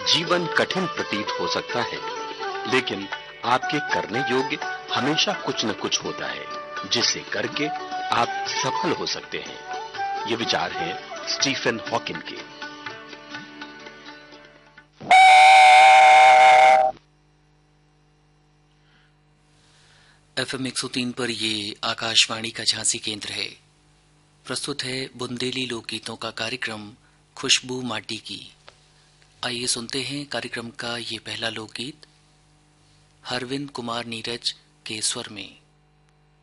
जीवन कठिन प्रतीत हो सकता है, लेकिन आपके करने योग्य हमेशा कुछ न कुछ होता है जिसे करके आप सफल हो सकते हैं। ये विचार है स्टीफन हॉकिंग के। FM 103 पर ये आकाशवाणी का झांसी केंद्र है। प्रस्तुत है बुंदेली लोकगीतों का कार्यक्रम खुशबू माटी की। आइए सुनते हैं कार्यक्रम का ये पहला लोकगीत हरविंद कुमार नीरज के स्वर में।